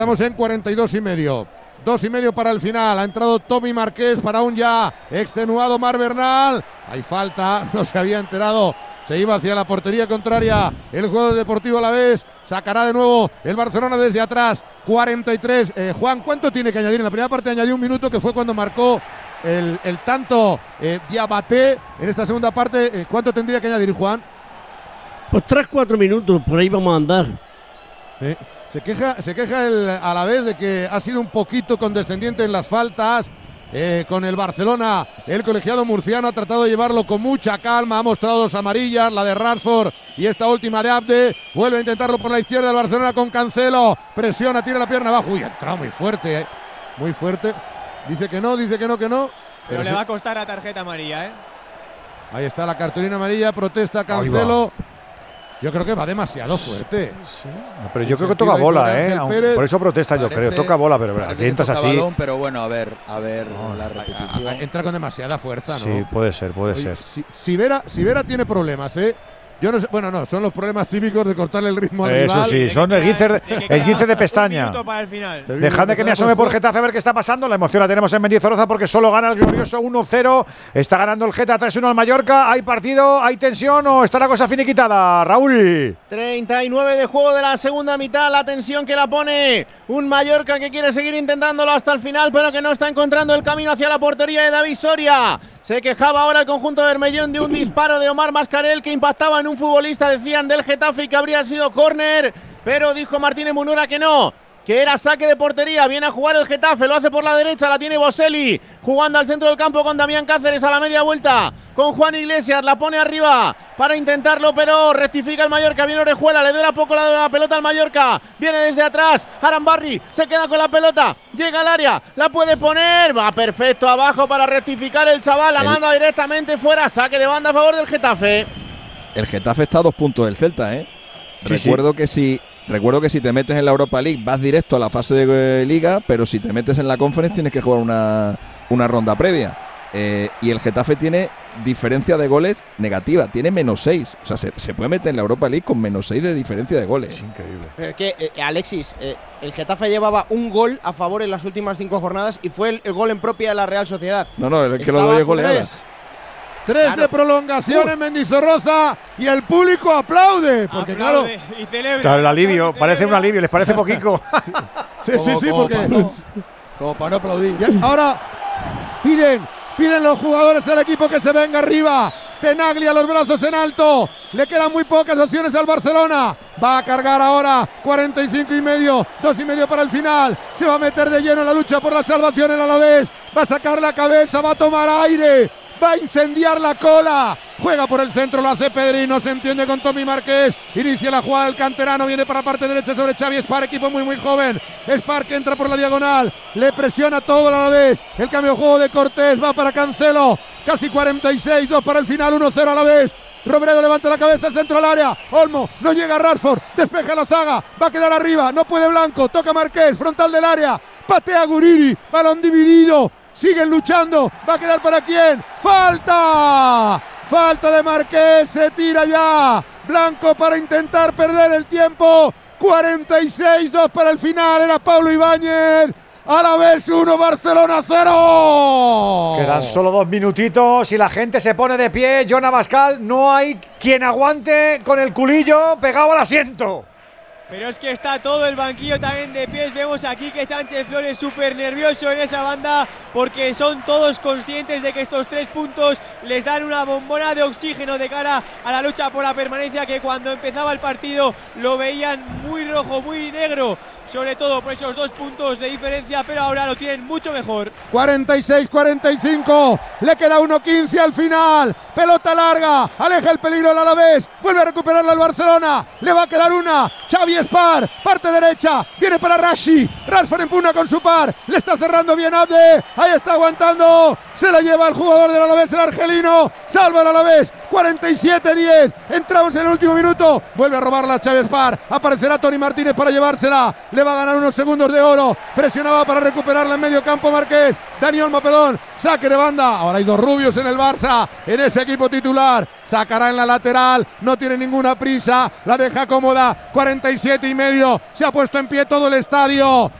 Estamos en 42 y medio. 2 y medio para el final. Ha entrado Tommy Marqués para un ya extenuado Mar Bernal. Hay falta, no se había enterado. Se iba hacia la portería contraria. El juego deportivo Alavés. Sacará de nuevo el Barcelona desde atrás. 43. Juan, ¿cuánto tiene que añadir? En la primera parte añadió 1 minuto, que fue cuando marcó el tanto Diabaté. En esta segunda parte, ¿cuánto tendría que añadir, Juan? Pues 3-4 minutos, por ahí vamos a andar. Sí. Se queja el Alavés de que ha sido un poquito condescendiente en las faltas con el Barcelona. El colegiado murciano ha tratado de llevarlo con mucha calma, ha mostrado 2 amarillas, la de Rashford y esta última de Abde. Vuelve a intentarlo por la izquierda el Barcelona con Cancelo, presiona, tira la pierna abajo. Uy, ha entrado muy fuerte, muy fuerte. Dice que no, pero le va a costar la tarjeta amarilla, Ahí está la cartulina amarilla, protesta Cancelo. Yo creo que va demasiado fuerte. Sí. No, pero yo creo que toca bola, por eso protesta, yo creo. Toca bola, pero aquí entras así. Balón, pero bueno, a ver la repetición. Entra con demasiada fuerza, ¿no? Sí, puede ser. Si Vera tiene problemas, Yo no sé, bueno, no, son los problemas típicos de cortarle el ritmo al rival. Eso sí, son el 15 de pestaña. Dejadme que me asome por Getafe a ver qué está pasando. La emoción la tenemos en Mendizorroza porque solo gana el glorioso 1-0. Está ganando el Geta 3-1 al Mallorca. ¿Hay partido? ¿Hay tensión o está la cosa finiquitada? Raúl. 39 de juego de la segunda mitad. La tensión que la pone un Mallorca que quiere seguir intentándolo hasta el final, pero que no está encontrando el camino hacia la portería de David Soria. Se quejaba ahora el conjunto de Bermellón de un disparo de Omar Mascarell que impactaba en un futbolista, decían, del Getafe, y que habría sido córner, pero dijo Martínez Munura que no, que era saque de portería. Viene a jugar el Getafe, lo hace por la derecha, la tiene Boselli, jugando al centro del campo con Damián Cáceres a la media vuelta, con Juan Iglesias, la pone arriba para intentarlo, pero rectifica el Mallorca. Viene Orejuela, le dura poco la pelota al Mallorca, viene desde atrás, Arambarri se queda con la pelota, llega al área, la puede poner, va perfecto abajo para rectificar el chaval, la manda directamente fuera, saque de banda a favor del Getafe. El Getafe está a 2 puntos del Celta, Recuerdo que si te metes en la Europa League vas directo a la fase de Liga, pero si te metes en la Conference tienes que jugar una ronda previa. Y el Getafe tiene diferencia de goles negativa, tiene -6. O sea, se puede meter en la Europa League con -6 de diferencia de goles. Es increíble. Pero es que, Alexis, el Getafe llevaba un gol a favor en las últimas 5 jornadas y fue el gol en propia de la Real Sociedad. No, es que lo doy goleada. 3 de prolongación en Mendizorroza y el público aplaude. Porque aplaude y celebra. Claro, el alivio, parece un alivio, les parece poquito. Sí, porque como para no aplaudir. Ahora piden los jugadores al equipo que se venga arriba. Tenaglia, los brazos en alto. Le quedan muy pocas opciones al Barcelona. Va a cargar ahora 45 y medio, 2 y medio para el final. Se va a meter de lleno en la lucha por la salvación el Alavés. Va a sacar la cabeza, va a tomar aire. Va a incendiar la cola. Juega por el centro, lo hace Pedri, no se entiende con Tommy Marqués. Inicia la jugada del canterano, viene para la parte derecha sobre Xavi Espar, equipo muy joven. Espar que entra por la diagonal, le presiona todo a la vez. El cambio de juego de Cortés va para Cancelo. Casi 46, 2 para el final, 1-0 a la vez. Robredo levanta la cabeza, el centro al área. Olmo, no llega Rashford, despeja la zaga, va a quedar arriba, no puede Blanco, toca Marqués, frontal del área. Patea Guriri, balón dividido. Siguen luchando, va a quedar para quién. ¡Falta! Falta de Marqués, se tira ya Blanco para intentar perder el tiempo. 46, 2 para el final, era Pablo Ibáñez. Alavés 1, Barcelona 0. Quedan solo 2 minutitos y la gente se pone de pie. Jon Abascal, no hay quien aguante con el culillo pegado al asiento. Pero es que está todo el banquillo también de pies. Vemos aquí que Sánchez Flores súper nervioso en esa banda porque son todos conscientes de que estos 3 puntos les dan una bombona de oxígeno de cara a la lucha por la permanencia, que cuando empezaba el partido lo veían muy rojo, muy negro, sobre todo por esos 2 puntos de diferencia, pero ahora lo tienen mucho mejor. 46-45, le queda 1-15 al final, pelota larga, aleja el peligro al Alavés, vuelve a recuperarla el Barcelona, le va a quedar una, Xavi Espar, parte derecha, viene para Rashi, Rashford empuna con su par, le está cerrando bien Abde, ahí está aguantando, se la lleva el jugador del Alavés, el argelino, salva el Alavés, 47-10. Entramos en el último minuto. Vuelve a robarla Chávez Par. Aparecerá Tony Martínez para llevársela. Le va a ganar unos segundos de oro. Presionaba para recuperarla en medio campo Marqués. Dani Olmo, perdón. Saque de banda. Ahora hay dos rubios en el Barça. En ese equipo titular. Sacará en la lateral. No tiene ninguna prisa. La deja cómoda. 47 y medio. Se ha puesto en pie todo el estadio.